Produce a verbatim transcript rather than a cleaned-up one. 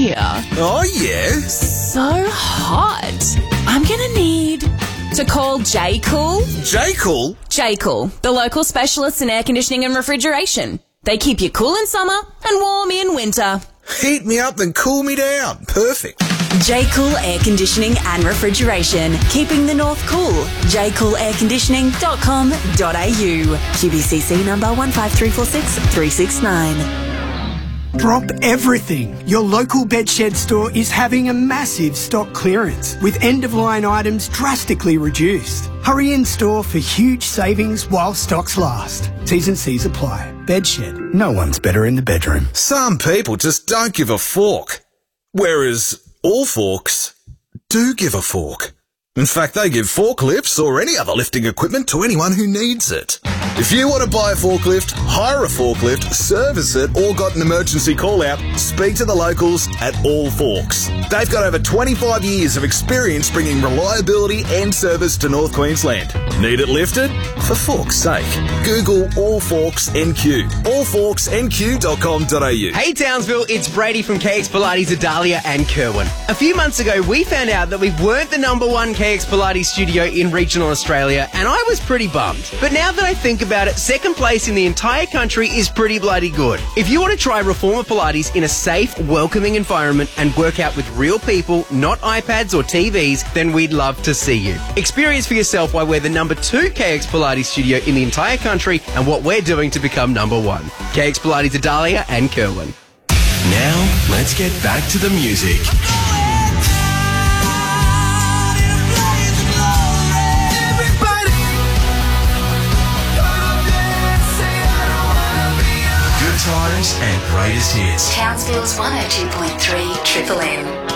here. Oh, yeah? So hot. I'm going to need to call J-Cool. J-Cool? J-Cool, the local specialists in air conditioning and refrigeration. They keep you cool in summer and warm in winter. Heat me up and cool me down. Perfect. J-Cool Air Conditioning and Refrigeration. Keeping the north cool. j cool air conditioning dot com dot a u. Q B C C number one five three four six three six nine. Drop everything. Your local bedshed store is having a massive stock clearance with end-of-line items drastically reduced. Hurry in store for huge savings while stocks last. T's and C's apply. Bedshed. No one's better in the bedroom. Some people just don't give a fork. Whereas all forks do give a fork. In fact, they give forklifts or any other lifting equipment to anyone who needs it. If you want to buy a forklift, hire a forklift, service it, or got an emergency call-out, speak to the locals at All Forks. They've got over twenty-five years of experience bringing reliability and service to North Queensland. Need it lifted? For fork's sake. Google All Forks N Q. all forks n q dot com dot a u. Hey Townsville, it's Brady from K X Pilates Adalia and Kerwin. A few months ago, we found out that we weren't the number one K X Pilates studio in regional Australia, and I was pretty bummed. But now that I think about it, second place in the entire country is pretty bloody good. If you want to try Reformer Pilates in a safe, welcoming environment and work out with real people, not iPads or T Vs, then we'd love to see you. Experience for yourself why we're the number two K X Pilates studio in the entire country and what we're doing to become number one. K X Pilates Adalia and Kerwin. Now, let's get back to the music. Good times and greatest hits. Townsville's one oh two point three Triple M.